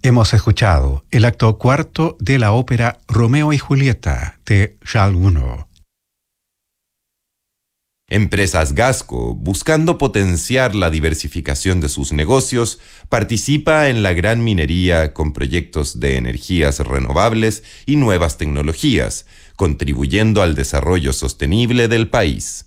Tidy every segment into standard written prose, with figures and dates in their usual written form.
Hemos escuchado el acto cuarto de la ópera Romeo y Julieta de Charles Gounod. Empresas Gasco, buscando potenciar la diversificación de sus negocios, participa en la gran minería con proyectos de energías renovables y nuevas tecnologías, contribuyendo al desarrollo sostenible del país.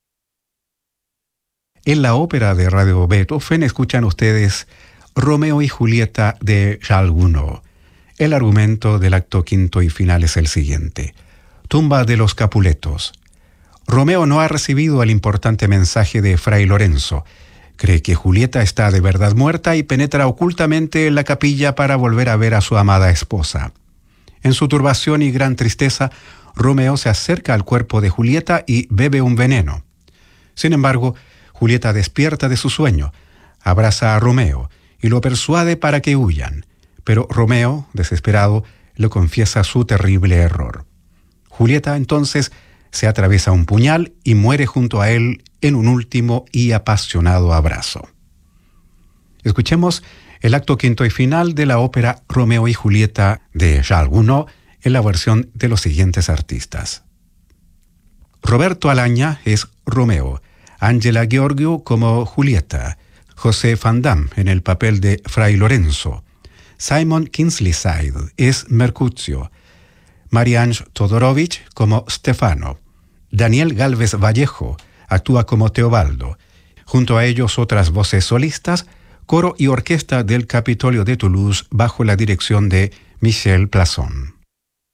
En la ópera de Radio Beethoven escuchan ustedes Romeo y Julieta de Charles Gounod. El argumento del acto quinto y final es el siguiente. Tumba de los Capuletos. Romeo no ha recibido el importante mensaje de Fray Lorenzo. Cree que Julieta está de verdad muerta y penetra ocultamente en la capilla para volver a ver a su amada esposa. En su turbación y gran tristeza, Romeo se acerca al cuerpo de Julieta y bebe un veneno. Sin embargo, Julieta despierta de su sueño, abraza a Romeo y lo persuade para que huyan. Pero Romeo, desesperado, le confiesa su terrible error. Julieta entonces se atraviesa un puñal y muere junto a él en un último y apasionado abrazo. Escuchemos el acto quinto y final de la ópera Romeo y Julieta de Charles Gounod en la versión de los siguientes artistas. Roberto Alaña es Romeo, Ángela Gheorghiu como Julieta, José Van Damme en el papel de Fray Lorenzo, Simon Kingsley-Side es Mercutio, Marianne Todorovich como Stefano, Daniel Gálvez Vallejo actúa como Teobaldo. Junto a ellos otras voces solistas, coro y orquesta del Capitolio de Toulouse bajo la dirección de Michel Plasson.